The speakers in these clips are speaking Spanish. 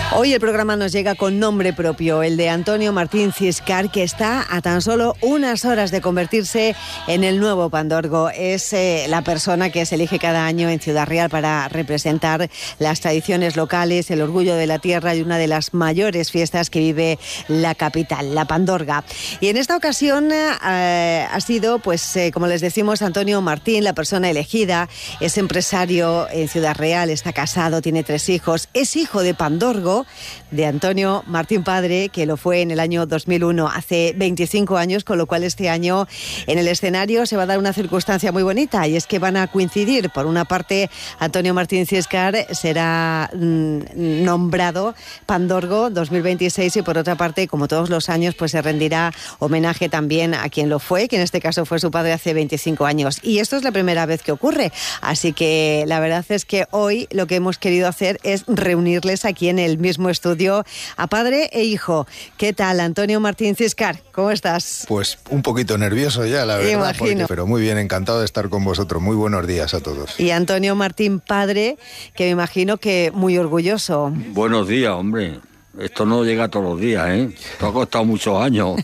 Hoy el programa nos llega con nombre propio, el de Antonio Martín Ciscar, que está a tan solo unas horas de convertirse en el nuevo Pandorgo. Es la persona que se elige cada año en Ciudad Real para representar las tradiciones locales, el orgullo de la tierra y una de las mayores fiestas que vive la capital, la Pandorga. Y en esta ocasión ha sido, como les decimos, Antonio Martín, la persona elegida. Es empresario en Ciudad Real, está casado, tiene 3 hijos, es hijo de Pandorgo, de Antonio Martín padre, que lo fue en el año 2001, hace 25 años, con lo cual este año en el escenario se va a dar una circunstancia muy bonita, y es que van a coincidir. Por una parte, Antonio Martín Ciscar será nombrado Pandorgo 2026, y por otra parte, como todos los años, pues se rendirá homenaje también a quien lo fue, que en este caso fue su padre hace 25 años. Y esto es la primera vez que ocurre, así que la verdad es que hoy lo que hemos querido hacer es reunirles aquí en el mismo estudio a padre e hijo. ¿Qué tal, Antonio Martín Ciscar? ¿Cómo estás? Pues un poquito nervioso ya, la verdad. Imagino. Pero muy bien, encantado de estar con vosotros. Muy buenos días a todos. Y Antonio Martín padre, que me imagino que muy orgulloso. Buenos días, hombre. Esto no llega todos los días, ¿eh? Esto ha costado muchos años.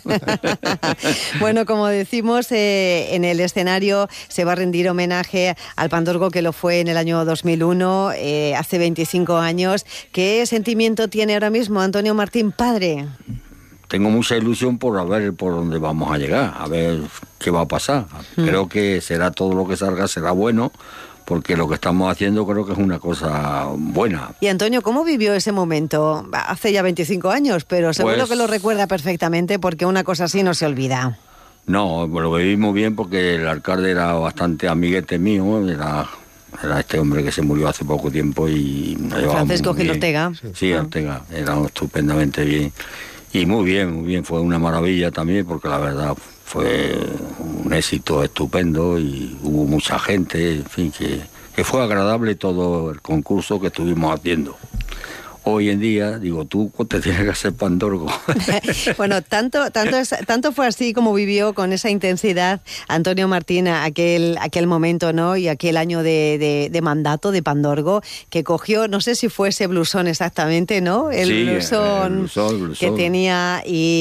Bueno, como decimos, en el escenario se va a rendir homenaje al Pandorgo que lo fue en el año 2001, hace 25 años. ¿Qué sentimiento tiene ahora mismo Antonio Martín padre? Tengo mucha ilusión por ver por dónde vamos a llegar, a ver qué va a pasar. Creo que será todo lo que salga, será bueno, porque lo que estamos haciendo creo que es una cosa buena. Y Antonio, ¿cómo vivió ese momento? Hace ya 25 años, pero seguro que lo recuerda perfectamente, porque una cosa así no se olvida. No, lo viví muy bien porque el alcalde era bastante amiguete mío, era este hombre que se murió hace poco tiempo y... Francisco Gil Ortega. Sí, Ortega, era estupendamente bien. Y muy bien, fue una maravilla también, porque la verdad fue un éxito estupendo y hubo mucha gente, en fin, que fue agradable todo el concurso que estuvimos haciendo. Hoy en día, digo, tú te tienes que hacer Pandorgo. Bueno, tanto fue así como vivió con esa intensidad Antonio Martín aquel momento, ¿no? Y aquel año de mandato de Pandorgo, que cogió, no sé si fue ese blusón exactamente, ¿no? El blusón que tenía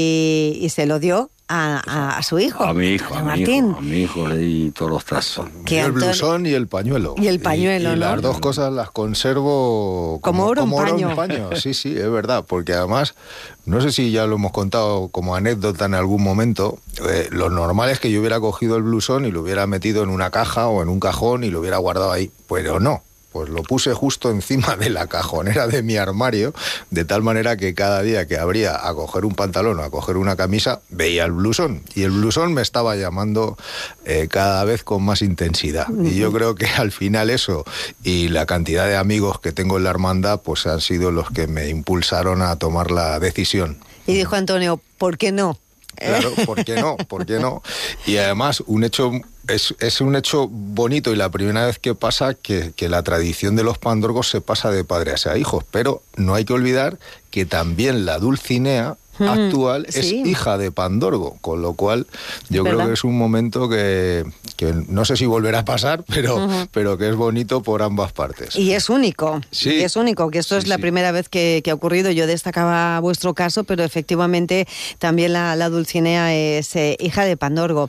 y se lo dio a su hijo. A mi hijo le di todos los trazos. El blusón y el pañuelo. Y el pañuelo, y ¿no? Las dos cosas las conservo como oro en paño. Sí, es verdad, porque además, no sé si ya lo hemos contado como anécdota en algún momento, lo normal es que yo hubiera cogido el blusón y lo hubiera metido en una caja o en un cajón y lo hubiera guardado ahí, pero no. Pues lo puse justo encima de la cajonera de mi armario, de tal manera que cada día que abría a coger un pantalón o a coger una camisa, veía el blusón. Y el blusón me estaba llamando cada vez con más intensidad. Y yo creo que al final eso y la cantidad de amigos que tengo en la hermandad, pues han sido los que me impulsaron a tomar la decisión. Y dijo Antonio, ¿por qué no? Claro, ¿por qué no? Y además, es un hecho bonito, y la primera vez que pasa que la tradición de los Pandorgos se pasa de padres a hijos, pero no hay que olvidar que también la Dulcinea actual es hija de Pandorgo, con lo cual yo creo que es un momento que no sé si volverá a pasar, pero que es bonito por ambas partes. Y es único, que esto es la primera vez que ha ocurrido. Yo destacaba vuestro caso, pero efectivamente también la Dulcinea es hija de Pandorgo.